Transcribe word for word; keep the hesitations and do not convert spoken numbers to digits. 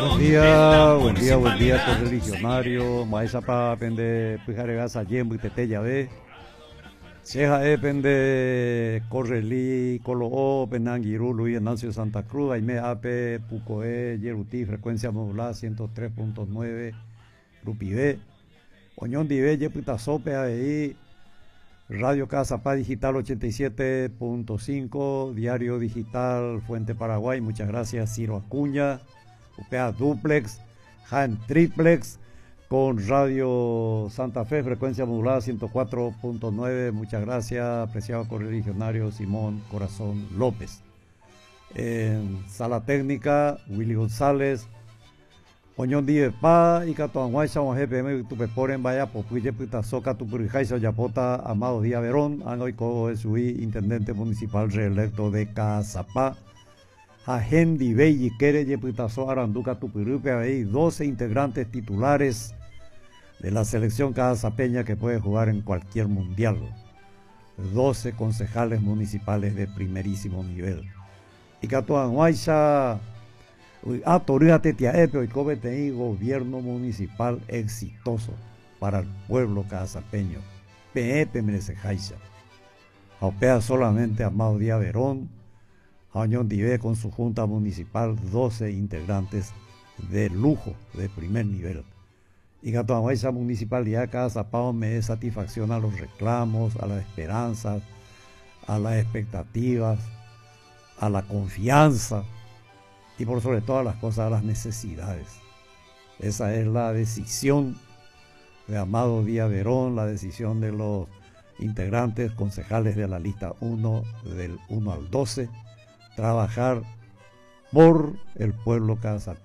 Buen día, buen día, buen día, correligionario. Maesa pa pende pijaregasa yembu teteya ve. Ceja e pende correli coloo penangiru Luis Ignacio Santa Cruz. Aime ape pucoe yeruti frecuencia modular ciento tres punto nueve Rupivé. Oñón dive yeputa sope ahí. Radio Casapá Digital ochenta y siete punto cinco, Diario Digital Fuente Paraguay, muchas gracias Ciro Acuña, Upea Duplex, Han Triplex, con Radio Santa Fe, frecuencia modulada ciento cuatro punto nueve, muchas gracias, apreciado correligionario Simón Corazón López. En Sala Técnica, Willy González, Oñón Dive Pa y Catoanguaysa, G P M, Tupeporen, Vaya, Popuye, Pita Soca, Tupurijaisa, Yapota, Amado Díaz Verón, Anoico, Esui, Intendente Municipal reelecto de Casapá, Agendi, Belli, Quere, Yepitazo, Aranduca, Tupirupe, ahí doce integrantes titulares de la selección casapeña que puede jugar en cualquier mundial, doce concejales municipales de primerísimo nivel. Y Catoanguaysa, Atoríate Tiaepe y Cobete, gobierno municipal exitoso para el pueblo casapeño. Pepe merece Jaiza. Aupea solamente Amado Díaz Verón, Añón Dive con su junta municipal, doce integrantes de lujo, de primer nivel. Y Catoanguaysa municipalidad Casapao me da satisfacción a los reclamos, a las esperanzas, a las expectativas, a la confianza. Y por sobre todas las cosas, a las necesidades. Esa es la decisión de Amado Díaz Verón, la decisión de los integrantes concejales de la lista uno, del uno al doce, trabajar por el pueblo casapeño.